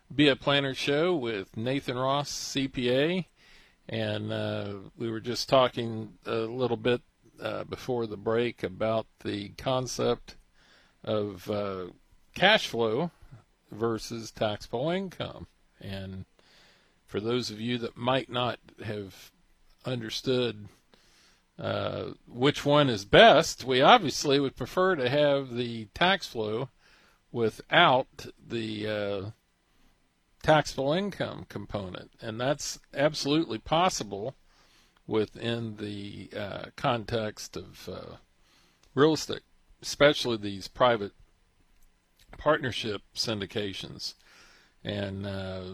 Be a Planner Show with Nathan Ross, CPA, and we were just talking a little bit before the break about the concept of cash flow versus taxable income. And for those of you that might not have understood which one is best, we obviously would prefer to have the tax flow without the taxable income component, and that's absolutely possible within the context of real estate, especially these private partnership syndications. And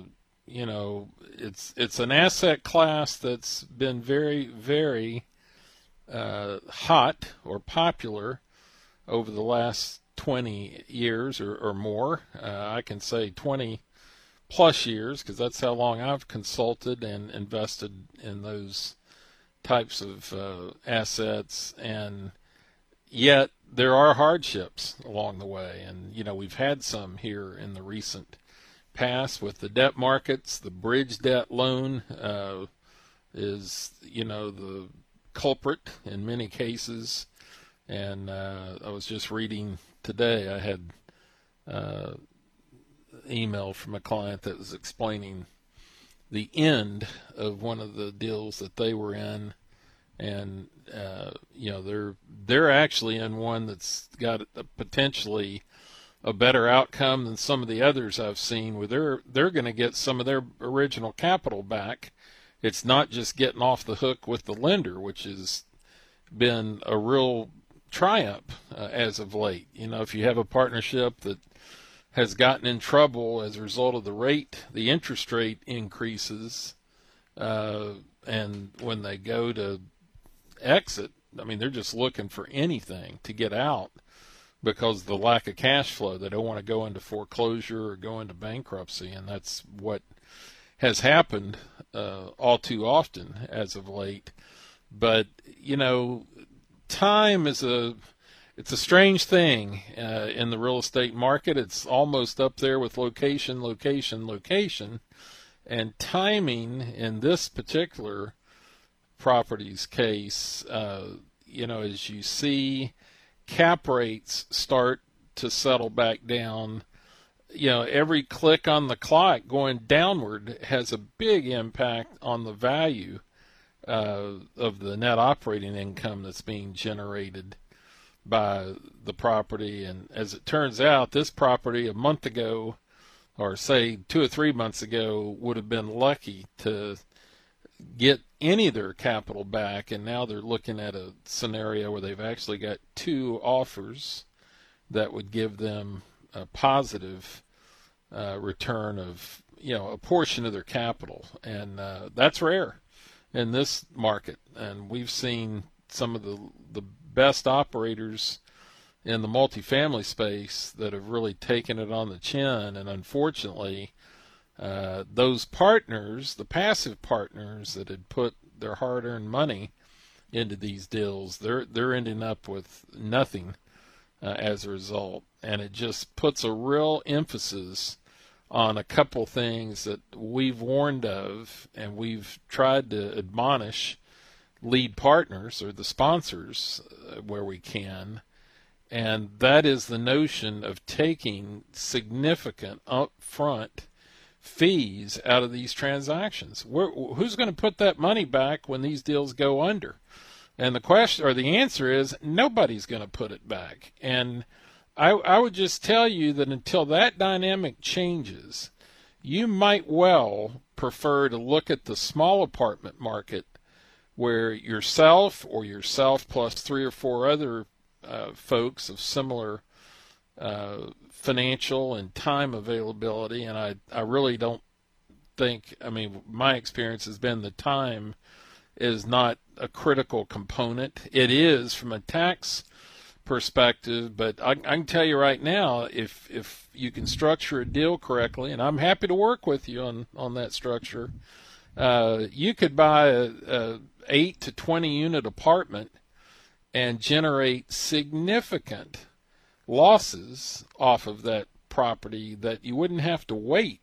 it's an asset class that's been very, very hot or popular over the last 20 years or more. I can say 20 plus years, because that's how long I've consulted and invested in those types of assets. And yet there are hardships along the way, and we've had some here in the recent past with the debt markets. The bridge debt loan is the culprit in many cases. And I was just reading today, I had email from a client that was explaining the end of one of the deals that they were in, and they're actually in one that's got potentially a better outcome than some of the others I've seen, where they're going to get some of their original capital back. It's not just getting off the hook with the lender, which has been a real triumph as of late. If you have a partnership that has gotten in trouble as a result of the interest rate increases, and when they go to exit, they're just looking for anything to get out because of the lack of cash flow. They don't want to go into foreclosure or go into bankruptcy, and that's what has happened all too often as of late. But time is it's a strange thing in the real estate market. It's almost up there with location. And timing in this particular property's case, as you see cap rates start to settle back down, every click on the clock going downward has a big impact on the value of the net operating income that's being generated by the property. And as it turns out, this property a month ago, or say 2 or 3 months ago, would have been lucky to get any of their capital back, and now they're looking at a scenario where they've actually got 2 offers that would give them a positive return of a portion of their capital. And that's rare in this market. And we've seen some of the best operators in the multifamily space that have really taken it on the chin. And unfortunately, those partners, the passive partners that had put their hard-earned money into these deals, they're ending up with nothing as a result. And it just puts a real emphasis on a couple things that we've warned of, and we've tried to admonish lead partners or the sponsors where we can, and that is the notion of taking significant upfront fees out of these transactions. Who's going to put that money back when these deals go under? And the question, or the answer, is nobody's going to put it back. And I would just tell you that until that dynamic changes, you might well prefer to look at the small apartment market, where yourself plus 3 or 4 other folks of similar financial and time availability. And I really don't think, my experience has been the time is not a critical component. It is from a tax perspective, but I can tell you right now, if you can structure a deal correctly, and I'm happy to work with you on that structure, you could buy a 8 to 20 unit apartment and generate significant losses off of that property that you wouldn't have to wait